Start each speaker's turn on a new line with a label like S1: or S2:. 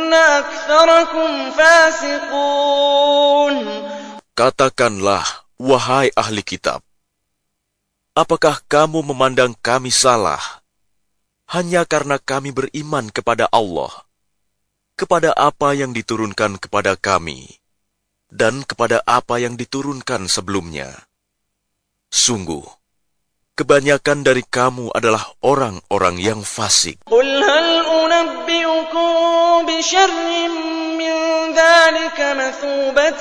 S1: أكثركم فاسقون.
S2: Katakanlah, wahai ahli kitab, apakah kamu memandang kami salah hanya karena kami beriman kepada Allah, kepada apa yang diturunkan kepada kami, dan kepada apa yang diturunkan sebelumnya? Sungguh, kebanyakan dari kamu adalah orang-orang yang fasik.
S1: قل هل أنبئكم بشر من ذلك مثوبة